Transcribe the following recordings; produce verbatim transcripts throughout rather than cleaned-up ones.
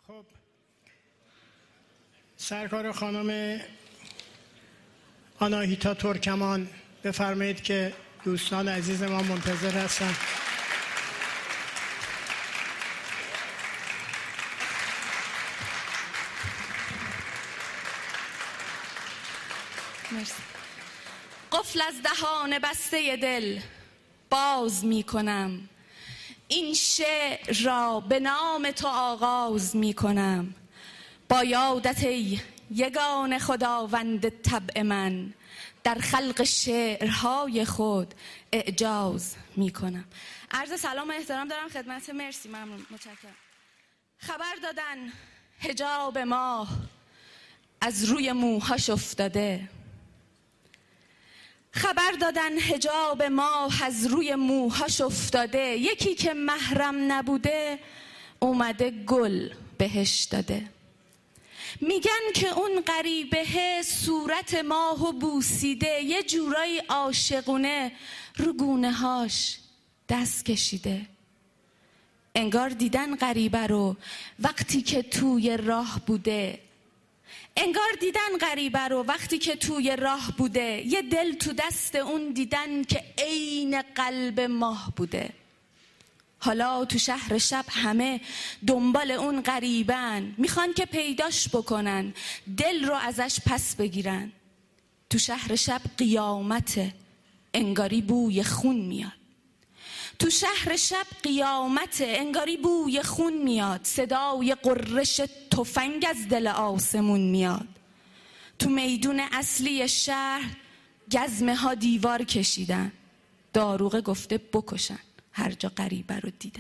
خب سرکار خانم آناهیتا ترکمان بفرمایید که دوستان عزیز ما منتظر هستن. مرسی. قفل از دهان بسته دل باز می کنم، این شعر را به نام تو آغاز می کنم. با یادت ای یگان خداوند طبع من، در خلق شعرهای خود اعجاز می کنم. عرض سلام و احترام دارم خدمت. مرسی، ممنون، متشکرم. خبر دادن حجاب ماه از روی موهاش افتاده، خبر دادن حجاب ماه از روی موهاش افتاده. یکی که محرم نبوده اومده گل بهش داده. میگن که اون غریبه صورت ماهو بوسیده، یه جورایی عاشقونه رو گونه هاش دست کشیده. انگار دیدن غریبه رو وقتی که توی راه بوده، انگار دیدن غریبه رو وقتی که توی راه بوده. یه دل تو دست اون دیدن که عین قلب ماه بوده. حالا تو شهر شب همه دنبال اون غریبن، میخوان که پیداش بکنن، دل رو ازش پس بگیرن. تو شهر شب قیامته، انگاری بوی خون میاد. تو شهر شب قیامته، انگاری بوی خون میاد. صدای قررش تفنگ از دل آسمون میاد. تو میدون اصلی شهر گزمه ها دیوار کشیدن، داروغه گفته بکشن هر جا غریبه رو دیدن.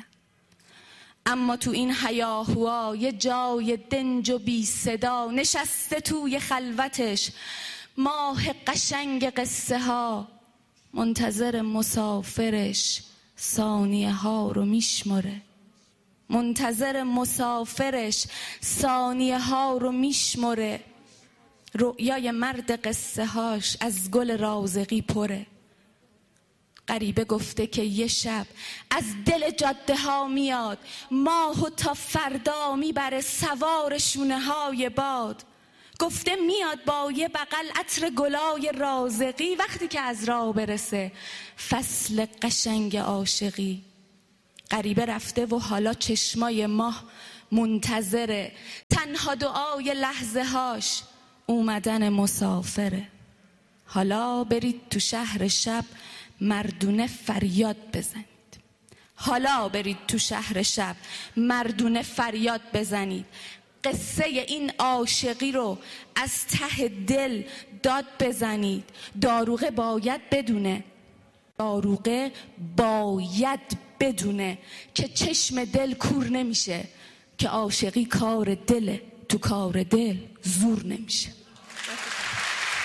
اما تو این هیاهوها یه جای دنج و بی صدا، نشسته توی خلوتش ماه قشنگ قصه ها، منتظر مسافرش ثانیه ها رو میشمره. منتظر مسافرش ثانیه ها رو میشمره. رؤیای مرد قصه هاش از گل رازقی پره. غریبه گفته که یه شب از دل جاده ها میاد، ماهو تا فردا میبره سوار شونه های باد. گفته میاد با یه بغل عطر گلای رازقی، وقتی که از راه برسه فصل قشنگ عاشقی. غریبه رفته و حالا چشمای ماه منتظره، تنها دعای لحظه هاش اومدن مسافره. حالا برید تو شهر شب مردونه فریاد بزنید. حالا برید تو شهر شب مردونه فریاد بزنید. قصه این عاشقی رو از ته دل داد بزنید. داروغه باید بدونه، داروغه باید بدونه که چشم دل کور نمیشه، که عاشقی کار دله، تو کار دل زور نمیشه.